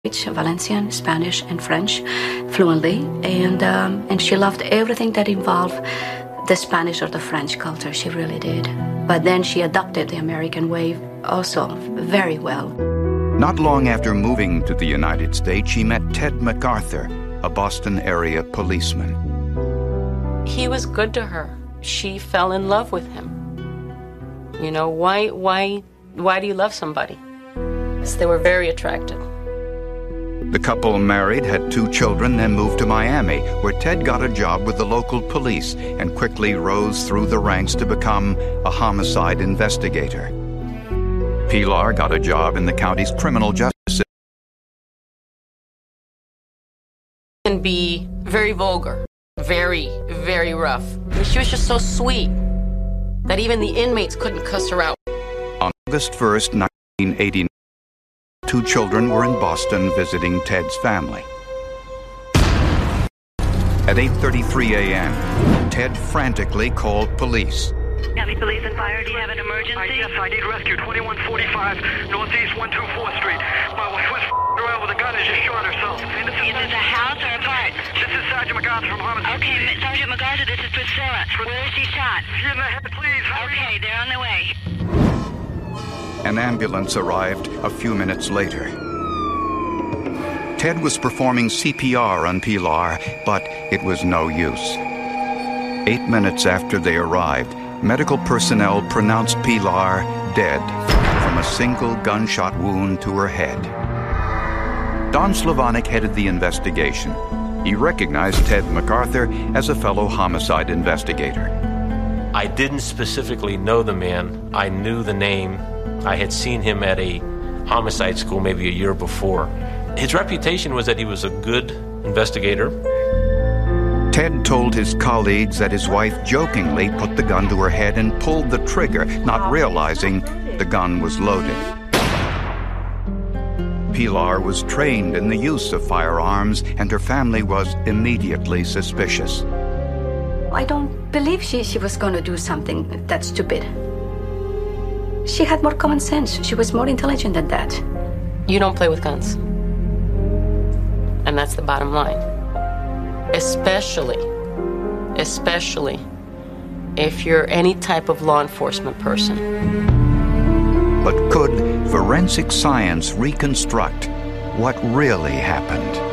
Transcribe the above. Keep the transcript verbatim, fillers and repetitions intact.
Valencian, Spanish, and French fluently, and um, and she loved everything that involved the Spanish or the French culture. She really did. But then she adopted the American way also very well. Not long after moving to the United States, she met Ted MacArthur, a Boston area policeman. He was good to her. She fell in love with him. You know, why, why, why do you love somebody? Yes, they were very attracted. The couple married, had two children, then moved to Miami, where Ted got a job with the local police and quickly rose through the ranks to become a homicide investigator. Pilar got a job in the county's criminal justice system. Can be very vulgar, very, very rough. I mean, she was just so sweet that even the inmates couldn't cuss her out. On August first, nineteen eighty-nine, two children were in Boston visiting Ted's family. At eight thirty-three a.m., Ted frantically called police. County Police and Fire, do you have an emergency? Uh, yes, I need rescue. twenty-one forty-five Northeast one twenty-fourth Street. My wife was f***ing around with a gun and just shot herself. And this is, is this a house or a park? This is Sergeant MacArthur from Homicide. Okay, Sergeant MacArthur, this is Priscilla. Where is she shot? She's in the head, please. Hurry. Okay, they're on their way. An ambulance arrived a few minutes later. Ted was performing C P R on Pilar, but it was no use. Eight minutes after they arrived, medical personnel pronounced Pilar dead from a single gunshot wound to her head. Don Slavonic headed the investigation. He recognized Ted MacArthur as a fellow homicide investigator. I didn't specifically know the man. I knew the name. I had seen him at a homicide school maybe a year before. His reputation was that he was a good investigator. Ted told his colleagues that his wife jokingly put the gun to her head and pulled the trigger, not realizing the gun was loaded. Pilar was trained in the use of firearms, and her family was immediately suspicious. I don't believe she, she was going to do something that stupid. She had more common sense. She was more intelligent than that. You don't play with guns. And that's the bottom line. Especially, especially if you're any type of law enforcement person. But could forensic science reconstruct what really happened?